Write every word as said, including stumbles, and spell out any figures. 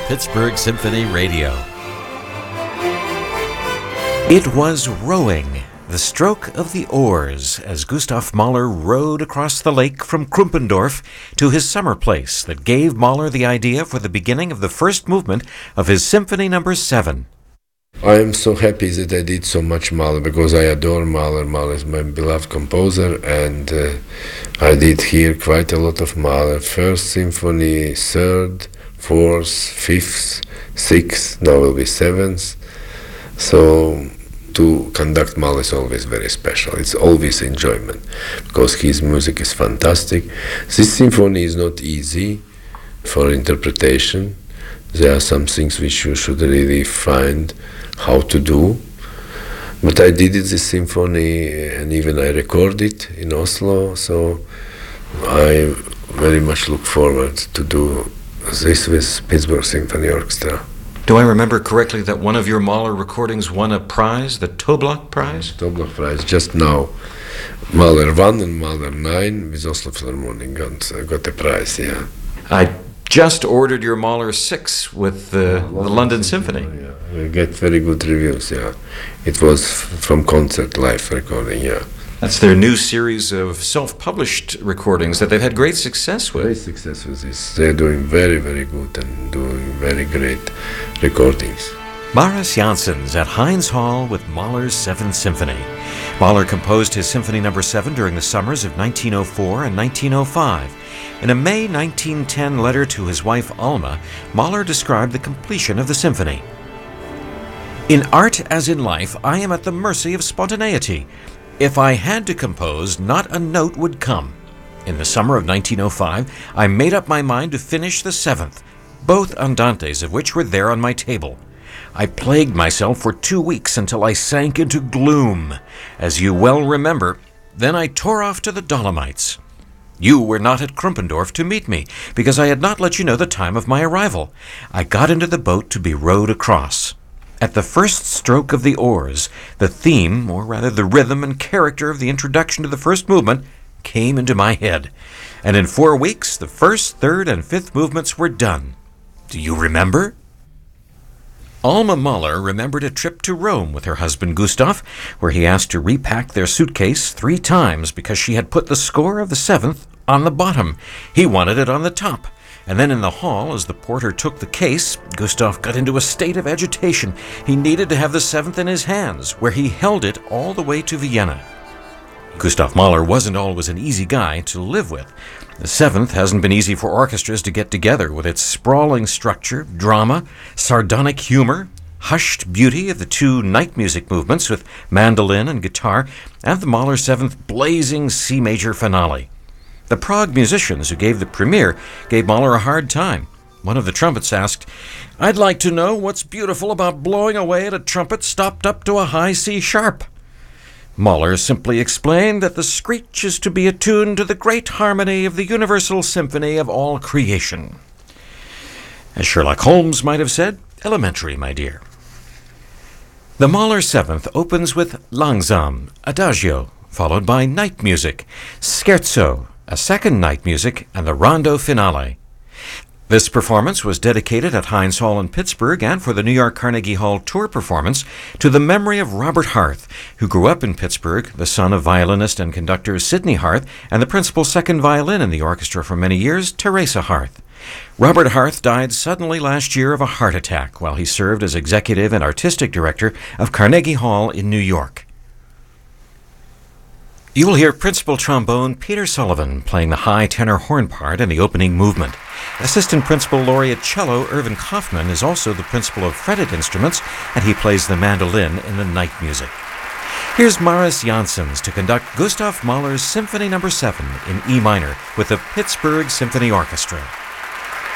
Pittsburgh Symphony Radio. It was rowing, the stroke of the oars, as Gustav Mahler rowed across the lake from Krumpendorf to his summer place that gave Mahler the idea for the beginning of the first movement of his Symphony Number seven. I am so happy that I did so much Mahler because I adore Mahler. Mahler is my beloved composer, and uh, I did here quite a lot of Mahler. First symphony, third, fourth, fifth, sixth, now will be seventh. So to conduct Mahler is always very special. It's always enjoyment because his music is fantastic. This symphony is not easy for interpretation. There are some things which you should really find how to do. But I did it, this symphony, and even I recorded in Oslo, so I very much look forward to do this with Pittsburgh Symphony Orchestra. Do I remember correctly that one of your Mahler recordings won a prize, the Toblach Prize? Toblach Prize, just now. Mahler one and Mahler nine with Oslo Philharmonic got, uh, got a prize, yeah. I just ordered your Mahler six with the, Oh, the London Symphony. Symphony. Yeah, we get very good reviews, yeah. It was f- from concert live recording, yeah. That's their new series of self-published recordings that they've had great success with. Great success with this. They're doing very, very good and doing very great recordings. Maris Janssens at Heinz Hall with Mahler's Seventh Symphony. Mahler composed his Symphony Number seven during the summers of nineteen oh four and nineteen oh five. In a May nineteen ten letter to his wife Alma, Mahler described the completion of the symphony. In art as in life, I am at the mercy of spontaneity. If I had to compose, not a note would come. In the summer of nineteen oh five, I made up my mind to finish the seventh, both andantes of which were there on my table. I plagued myself for two weeks until I sank into gloom. As you well remember, then I tore off to the Dolomites. You were not at Krumpendorf to meet me, because I had not let you know the time of my arrival. I got into the boat to be rowed across. At the first stroke of the oars, the theme, or rather the rhythm and character of the introduction to the first movement, came into my head. And in four weeks, the first, third, and fifth movements were done. Do you remember? Alma Mahler remembered a trip to Rome with her husband Gustav, where he asked to repack their suitcase three times because she had put the score of the seventh on the bottom. He wanted it on the top. And then in the hall, as the porter took the case, Gustav got into a state of agitation. He needed to have the seventh in his hands, where he held it all the way to Vienna. Gustav Mahler wasn't always an easy guy to live with. The seventh hasn't been easy for orchestras to get together, with its sprawling structure, drama, sardonic humor, hushed beauty of the two night music movements with mandolin and guitar, and the Mahler seventh blazing C major finale. The Prague musicians who gave the premiere gave Mahler a hard time. One of the trumpets asked, "I'd like to know what's beautiful about blowing away at a trumpet stopped up to a high C sharp." Mahler simply explained that the screech is to be attuned to the great harmony of the universal symphony of all creation. As Sherlock Holmes might have said, elementary, my dear. The Mahler seventh opens with Langsam, Adagio, followed by night music, Scherzo, a second night music, and the rondo finale. This performance was dedicated at Heinz Hall in Pittsburgh and for the New York Carnegie Hall tour performance to the memory of Robert Harth, who grew up in Pittsburgh, the son of violinist and conductor Sidney Harth and the principal second violin in the orchestra for many years, Teresa Harth. Robert Harth died suddenly last year of a heart attack while he served as executive and artistic director of Carnegie Hall in New York. You will hear principal trombone Peter Sullivan playing the high tenor horn part in the opening movement. Assistant Principal Laureate Cello Irvin Kaufman is also the principal of fretted instruments, and he plays the mandolin in the night music. Here's Maris Janssens to conduct Gustav Mahler's Symphony Number seven in E minor with the Pittsburgh Symphony Orchestra.